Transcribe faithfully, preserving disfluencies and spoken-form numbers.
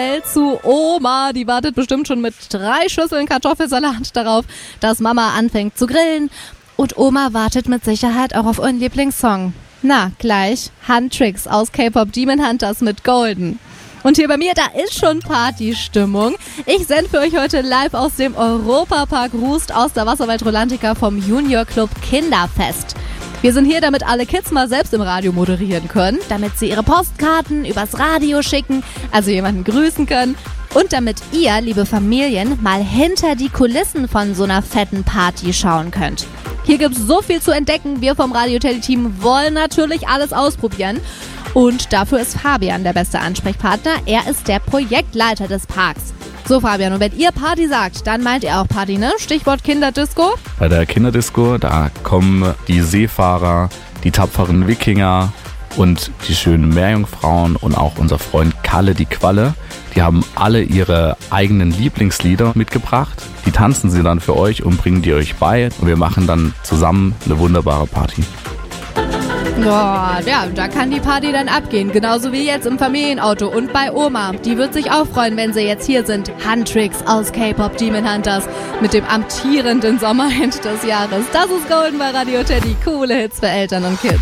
zu Oma. Die wartet bestimmt schon mit drei Schüsseln Kartoffelsalat darauf, dass Mama anfängt zu grillen. Und Oma wartet mit Sicherheit auch auf euren Lieblingssong. Na, gleich Huntrix aus K-Pop Demon Hunters mit Golden. Und hier bei mir, da ist schon Partystimmung. Ich sende für euch heute live aus dem Europapark Rust aus der Wasserwelt Rolantica vom Junior Club Kinderfest. Wir sind hier, damit alle Kids mal selbst im Radio moderieren können, damit sie ihre Postkarten übers Radio schicken, also jemanden grüßen können. Und damit ihr, liebe Familien, mal hinter die Kulissen von so einer fetten Party schauen könnt. Hier gibt's so viel zu entdecken. Wir vom Radio Teddy Team wollen natürlich alles ausprobieren. Und dafür ist Fabian der beste Ansprechpartner. Er ist der Projektleiter des Parks. So Fabian, und wenn ihr Party sagt, dann meint ihr auch Party, ne? Stichwort Kinderdisco? Bei der Kinderdisco, da kommen die Seefahrer, die tapferen Wikinger und die schönen Meerjungfrauen und auch unser Freund Kalle die Qualle. Die haben alle ihre eigenen Lieblingslieder mitgebracht. Die tanzen sie dann für euch und bringen die euch bei. Und wir machen dann zusammen eine wunderbare Party. Boah, ja, da kann die Party dann abgehen. Genauso wie jetzt im Familienauto und bei Oma. Die wird sich auch freuen, wenn sie jetzt hier sind. Huntrix aus K-Pop Demon Hunters mit dem amtierenden Sommerhit des Jahres. Das ist Golden bei Radio Teddy. Coole Hits für Eltern und Kids.